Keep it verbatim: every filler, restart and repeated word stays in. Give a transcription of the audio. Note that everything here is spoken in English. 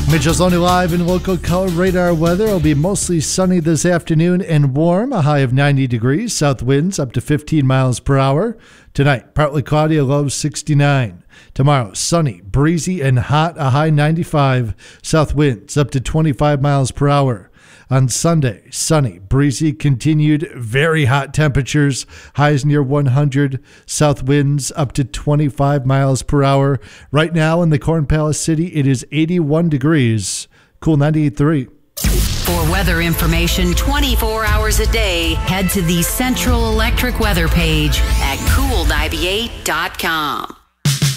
Mitchell's Only Live and local color radar weather. Will be mostly sunny this afternoon and warm, a high of ninety degrees. South winds up to fifteen miles per hour. Tonight, partly cloudy, a low of sixty-nine. Tomorrow, sunny, breezy, and hot, a high ninety-five. South winds up to twenty-five miles per hour. On Sunday, sunny, breezy, continued very hot temperatures, highs near one hundred, south winds up to twenty-five miles per hour. Right now in the Corn Palace City, it is eighty-one degrees, cool ninety-eight point three. For weather information twenty-four hours a day, head to the Central Electric weather page at cool ninety-eight dot com.